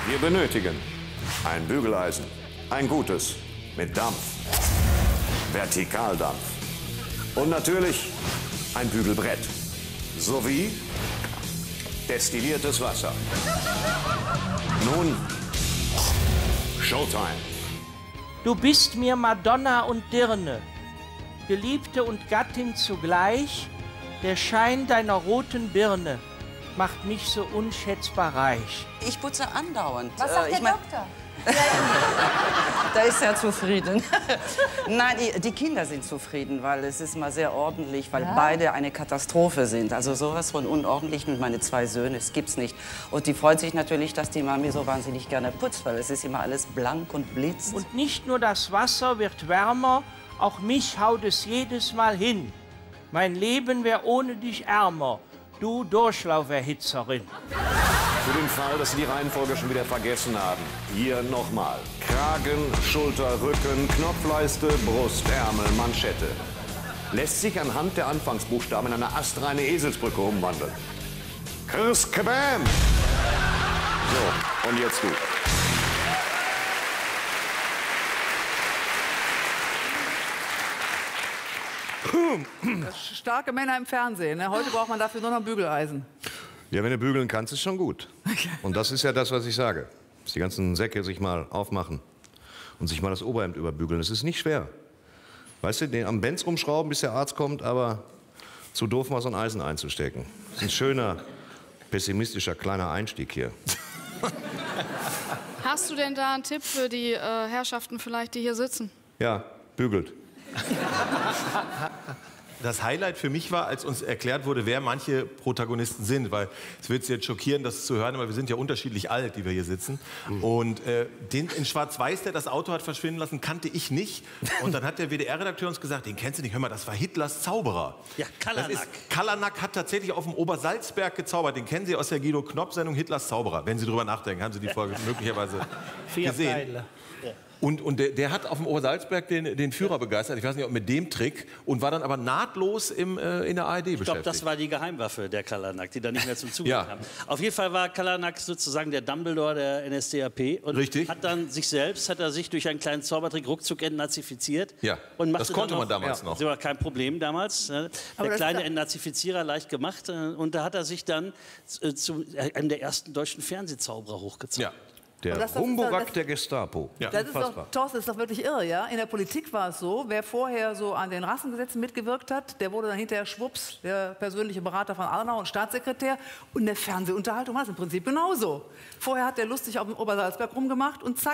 Wir benötigen ein Bügeleisen. Ein gutes. Mit Dampf. Vertikaldampf. Und natürlich ein Bügelbrett. Sowie destilliertes Wasser. Nun, Showtime. Du bist mir Madonna und Dirne, Geliebte und Gattin zugleich. Der Schein deiner roten Birne macht mich so unschätzbar reich. Ich putze andauernd. Was sagt der Doktor? Da ist er zufrieden. Nein, die Kinder sind zufrieden, weil es ist mal sehr ordentlich, weil beide eine Katastrophe sind. Also sowas von unordentlich mit meine 2 Söhne, das gibt's nicht. Und die freut sich natürlich, dass die Mami so wahnsinnig gerne putzt, weil es ist immer alles blank und blitzt. Und nicht nur das Wasser wird wärmer, auch mich haut es jedes Mal hin. Mein Leben wäre ohne dich ärmer, du Durchlauferhitzerin. Für den Fall, dass Sie die Reihenfolge schon wieder vergessen haben. Hier nochmal. Kragen, Schulter, Rücken, Knopfleiste, Brust, Ärmel, Manschette. Lässt sich anhand der Anfangsbuchstaben in eine astreine Eselsbrücke umwandeln. Chris Kabam! So, und jetzt du. Starke Männer im Fernsehen. Ne? Heute braucht man dafür nur noch ein Bügeleisen. Ja, wenn du bügeln kannst, ist schon gut. Und das ist ja das, was ich sage. Dass die ganzen Säcke sich mal aufmachen und sich mal das Oberhemd überbügeln. Das ist nicht schwer. Weißt du, den am Benz rumschrauben, bis der Arzt kommt, aber zu doof, mal so ein Eisen einzustecken. Das ist ein schöner, pessimistischer kleiner Einstieg hier. Hast du denn da einen Tipp für die Herrschaften vielleicht, die hier sitzen? Ja, bügelt. Das Highlight für mich war, als uns erklärt wurde, wer manche Protagonisten sind, weil es wird Sie jetzt schockieren, das zu hören, aber wir sind ja unterschiedlich alt, die wir hier sitzen. Und den in Schwarz-Weiß, der das Auto hat verschwinden lassen, kannte ich nicht. Und dann hat der WDR-Redakteur uns gesagt, den kennst du nicht, hör mal, das war Hitlers Zauberer. Ja, Kalanak. Kalanak hat tatsächlich auf dem Obersalzberg gezaubert. Den kennen Sie aus der Guido Knopp-Sendung Hitlers Zauberer. Wenn Sie drüber nachdenken, haben Sie die Folge möglicherweise gesehen. Und der hat auf dem Obersalzberg den Führer begeistert, ich weiß nicht, ob mit dem Trick, und war dann aber nahtlos in der ARD beschäftigt. Ich glaube, das war die Geheimwaffe der Kalanak, die dann nicht mehr zum Zuge kam. Auf jeden Fall war Kalanak sozusagen der Dumbledore der NSDAP und hat dann sich durch einen kleinen Zaubertrick ruckzuck entnazifiziert. Ja, und das konnte man damals noch. Das war kein Problem damals. Der kleine Entnazifizierer, leicht gemacht. Und da hat er sich dann zu einem der ersten deutschen Fernsehzauberer hochgezogen. Ja. Der Humburak der Gestapo. Ja. Das ist doch, Thorsten, ist doch wirklich irre, ja? In der Politik war es so, wer vorher so an den Rassengesetzen mitgewirkt hat, der wurde dann hinterher schwupps der persönliche Berater von Adenauer und Staatssekretär. Und in der Fernsehunterhaltung war es im Prinzip genauso. Vorher hat der lustig auf dem Obersalzberg rumgemacht und zack,